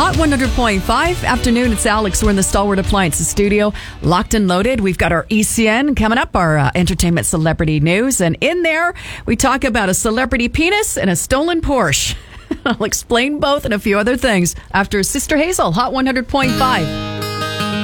Hot 100.5 afternoon. It's Alex. We're in the Stalwart Appliances studio, locked and loaded. We've got our ECN coming up, our entertainment celebrity news. And in there, we talk about a celebrity penis and a stolen Porsche. I'll explain both and a few other things after Sister Hazel, Hot 100.5.